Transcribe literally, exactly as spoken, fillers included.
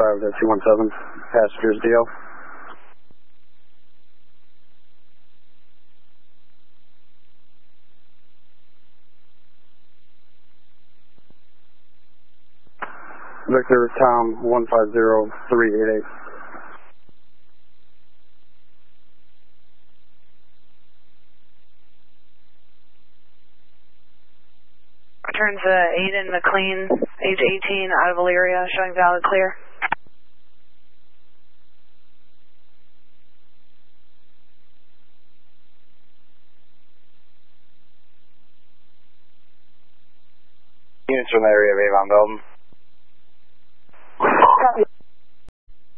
arrived at two one seven, passengers D L. Victor, Tom, one five zero three eight eight. Return to Aiden McLean, age eighteen, out of Elyria, showing valid clear. Units from the area of Avon Belton.